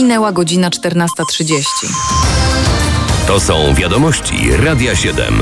Minęła godzina 14:30. To są wiadomości Radia 7.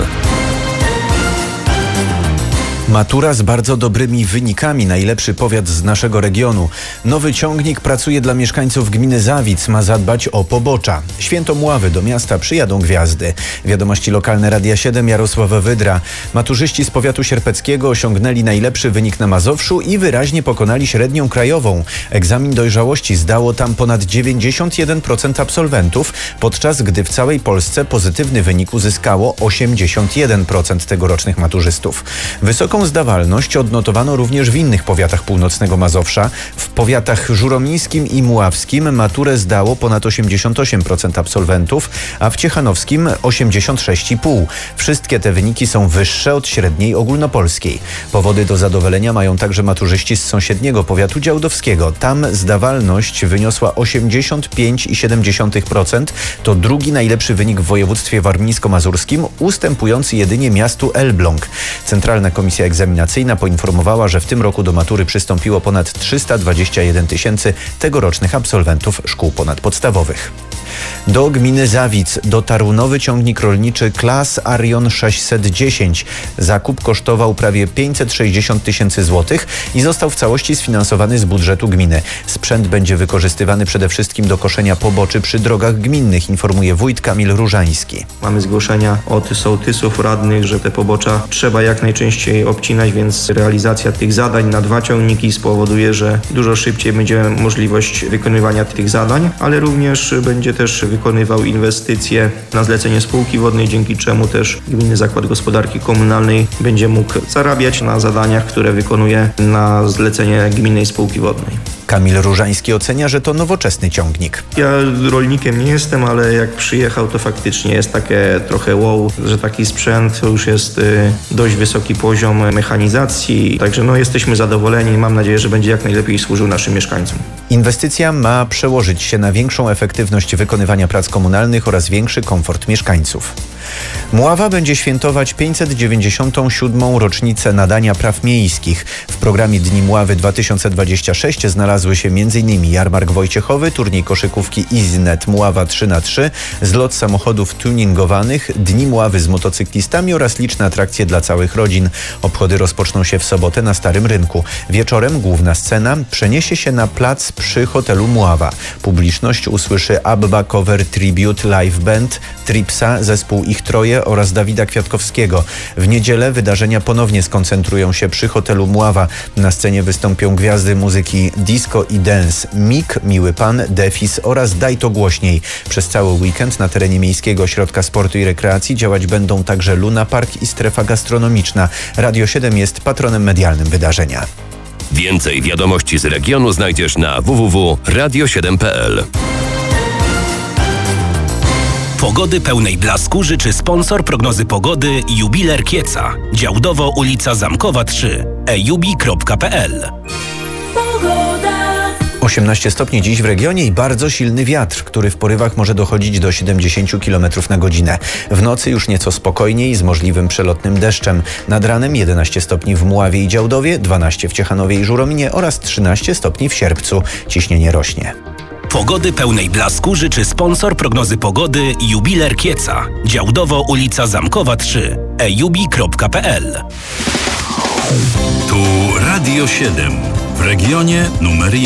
Matura z bardzo dobrymi wynikami. Najlepszy powiat z naszego regionu. Nowy ciągnik pracuje dla mieszkańców gminy Zawic. Ma zadbać o pobocza. Święto Mławy. Do miasta przyjadą gwiazdy. Wiadomości lokalne Radia 7. Jarosław Wydra. Maturzyści z powiatu sierpeckiego osiągnęli najlepszy wynik na Mazowszu i wyraźnie pokonali średnią krajową. Egzamin dojrzałości zdało tam ponad 91% absolwentów, podczas gdy w całej Polsce pozytywny wynik uzyskało 81% tegorocznych maturzystów. Wysoką zdawalność odnotowano również w innych powiatach północnego Mazowsza. W powiatach żuromińskim i muławskim maturę zdało ponad 88% absolwentów, a w ciechanowskim 86,5%. Wszystkie te wyniki są wyższe od średniej ogólnopolskiej. Powody do zadowolenia mają także maturzyści z sąsiedniego powiatu działdowskiego. Tam zdawalność wyniosła 85,7%. To drugi najlepszy wynik w województwie warmińsko-mazurskim, ustępujący jedynie miastu Elbląg. Centralna Komisja Egzaminacyjna poinformowała, że w tym roku do matury przystąpiło ponad 321 000 tegorocznych absolwentów szkół ponadpodstawowych. Do gminy Zawic dotarł nowy ciągnik rolniczy Klas Arion 610. Zakup kosztował prawie 560 000 złotych i został w całości sfinansowany z budżetu gminy. Sprzęt będzie wykorzystywany przede wszystkim do koszenia poboczy przy drogach gminnych, informuje wójt Kamil Różański. Mamy zgłoszenia od sołtysów, radnych, że te pobocza trzeba jak najczęściej obcinać, więc realizacja tych zadań na 2 ciągniki spowoduje, że dużo szybciej będzie możliwość wykonywania tych zadań, ale również będzie też wykonywał inwestycje na zlecenie spółki wodnej, dzięki czemu też Gminny Zakład Gospodarki Komunalnej będzie mógł zarabiać na zadaniach, które wykonuje na zlecenie gminnej spółki wodnej. Kamil Różański ocenia, że to nowoczesny ciągnik. Ja rolnikiem nie jestem, ale jak przyjechał, to faktycznie jest takie trochę wow, że taki sprzęt to już jest dość wysoki poziom mechanizacji. Także jesteśmy zadowoleni i mam nadzieję, że będzie jak najlepiej służył naszym mieszkańcom. Inwestycja ma przełożyć się na większą efektywność wykonywania prac komunalnych oraz większy komfort mieszkańców. Mława będzie świętować 597. rocznicę nadania praw miejskich. W programie Dni Mławy 2026 znalazły się m.in. jarmark wojciechowy, turniej koszykówki EasyNet Mława 3x3, zlot samochodów tuningowanych, Dni Mławy z motocyklistami oraz liczne atrakcje dla całych rodzin. Obchody rozpoczną się w sobotę na Starym Rynku. Wieczorem główna scena przeniesie się na plac przy hotelu Mława. Publiczność usłyszy Abba Cover Tribute Live Band, Tripsa, zespół Ich Troje oraz Dawida Kwiatkowskiego. W niedzielę wydarzenia ponownie skoncentrują się przy hotelu Mława. Na scenie wystąpią gwiazdy muzyki disco i dance Mik, Miły Pan, Defis oraz Daj to głośniej. Przez cały weekend na terenie Miejskiego Ośrodka Sportu i Rekreacji działać będą także Luna Park i strefa gastronomiczna. Radio 7 jest patronem medialnym wydarzenia. Więcej wiadomości z regionu znajdziesz na www.radio7.pl. Pogody pełnej blasku życzy sponsor prognozy pogody Jubiler Kieca. Działdowo ulica Zamkowa 3. ejubi.pl. 18 stopni dziś w regionie i bardzo silny wiatr, który w porywach może dochodzić do 70 km na godzinę. W nocy już nieco spokojniej z możliwym przelotnym deszczem. Nad ranem 11 stopni w Mławie i Działdowie, 12 w Ciechanowie i Żurominie oraz 13 stopni w Sierpcu. Ciśnienie rośnie. Pogody pełnej blasku życzy sponsor prognozy pogody Jubiler Kieca. Działdowo ulica Zamkowa 3. ejubi.pl. Tu Radio 7 w regionie numer 1.